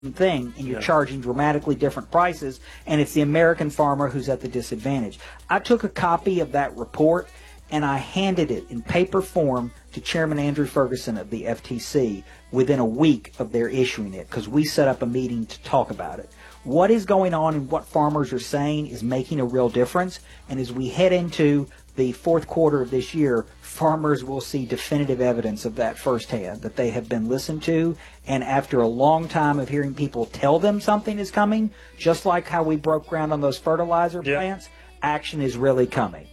thing, and you're charging dramatically different prices, and it's the American farmer who's at the disadvantage. I took a copy of that report and I handed it in paper form to Chairman Andrew Ferguson of the FTC within a week of their issuing it, because we set up a meeting to talk about it. What is going on and what farmers are saying is making a real difference, and as we head into the fourth quarter of this year, farmers will see definitive evidence of that firsthand, that they have been listened to, and after a long time of hearing people tell them something is coming, just like how we broke ground on those fertilizer plants, action is really coming.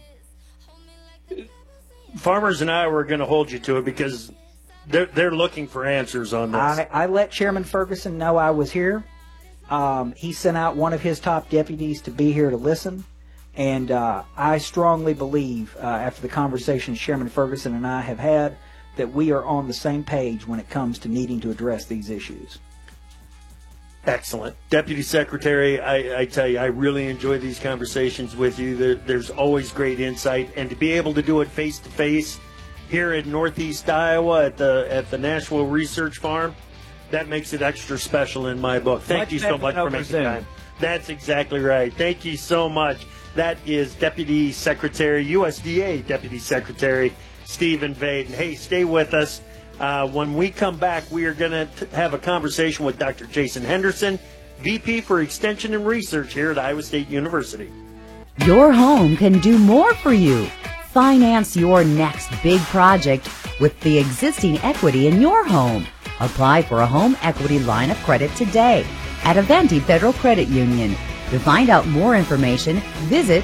Farmers and I were going to hold you to it because they're looking for answers on this. I let Chairman Ferguson know I was here. He sent out one of his top deputies to be here to listen. And I strongly believe, after the conversations Chairman Ferguson and I have had, that we are on the same page when it comes to needing to address these issues. Excellent. Deputy Secretary, I tell you, I really enjoy these conversations with you. There's always great insight. And to be able to do it face-to-face here in Northeast Iowa at the Nashville Research Farm, that makes it extra special in my book. Thank you so much for making time. That's exactly right. Thank you so much. That is Deputy Secretary, USDA Deputy Secretary Stephen Vaden. Hey, stay with us. When we come back, we are going to have a conversation with Dr. Jason Henderson, VP for Extension and Research here at Iowa State University. Your home can do more for you. Finance your next big project with the existing equity in your home. Apply for a home equity line of credit today at Avanti Federal Credit Union. To find out more information, visit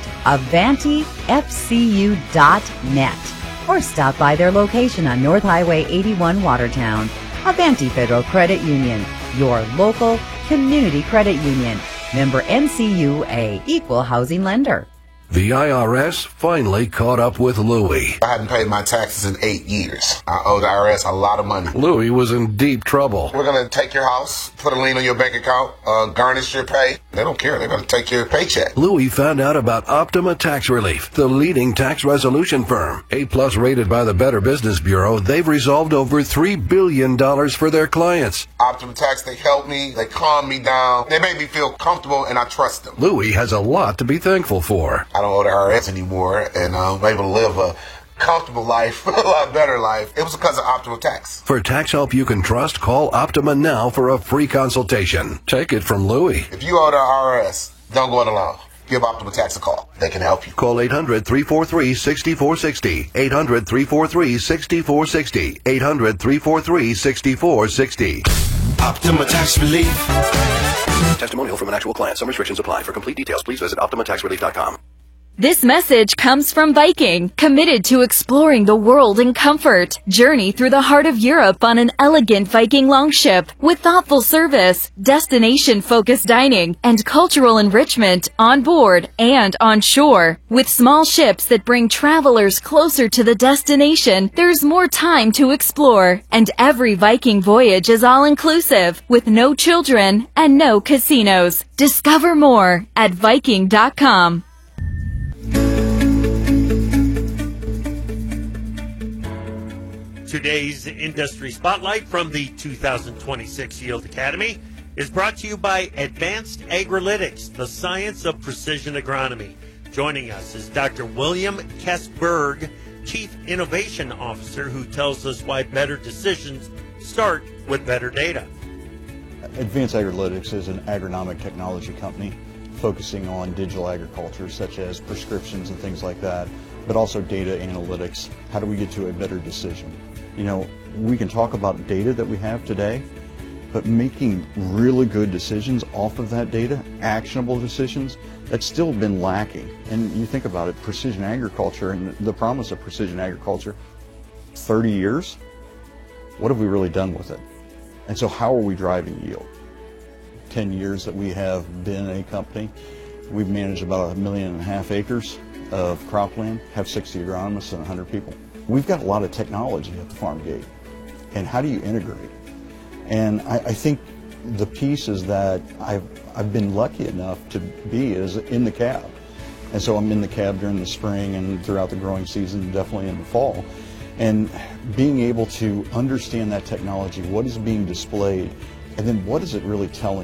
AvantiFCU.net or stop by their location on North Highway 81, Watertown. Avanti Federal Credit Union, your local community credit union. Member NCUA, Equal Housing Lender. The IRS finally caught up with Louie. I hadn't paid my taxes in 8 years. I owe the IRS a lot of money. Louie was in deep trouble. We're going to take your house, put a lien on your bank account, garnish your pay. They don't care. They're going to take your paycheck. Louie found out about Optima Tax Relief, the leading tax resolution firm. A-plus rated by the Better Business Bureau, they've resolved over $3 billion for their clients. Optima Tax, they help me. They calm me down. They make me feel comfortable, and I trust them. Louie has a lot to be thankful for. I don't owe the IRS anymore, and I'm able to live a comfortable life, a lot better life. It was because of Optima Tax. For tax help you can trust, call Optima now for a free consultation. Take it from Louie. If you owe the IRS, don't go it alone. Give Optima Tax a call. They can help you. Call 800-343-6460. 800-343-6460. 800-343-6460. Optima Tax Relief. Testimonial from an actual client. Some restrictions apply. For complete details, please visit OptimaTaxRelief.com. This message comes from Viking, committed to exploring the world in comfort. Journey through the heart of Europe on an elegant Viking longship with thoughtful service, destination-focused dining, and cultural enrichment on board and on shore. With small ships that bring travelers closer to the destination, there's more time to explore. And every Viking voyage is all-inclusive, with no children and no casinos. Discover more at Viking.com. Today's Industry Spotlight from the 2026 Yield Academy is brought to you by Advanced Agrilytics, the science of precision agronomy. Joining us is Dr. William Kessberg, Chief Innovation Officer, who tells us why better decisions start with better data. Advanced Agrilytics is an agronomic technology company focusing on digital agriculture, such as prescriptions and things like that, but also data analytics. How do we get to a better decision? You know, we can talk about data that we have today, but making really good decisions off of that data, actionable decisions, that's still been lacking. And you think about it, precision agriculture and the promise of precision agriculture, 30 years, what have we really done with it? And so how are we driving yield? 10 years that we have been a company, we've managed about 1.5 million acres of cropland, have 60 agronomists and 100 people. We've got a lot of technology at the farm gate, and how do you integrate? And I think the piece is that I've been lucky enough to be is in the cab, and so I'm in the cab during the spring and throughout the growing season, definitely in the fall, and being able to understand that technology, what is being displayed, And then what is it really telling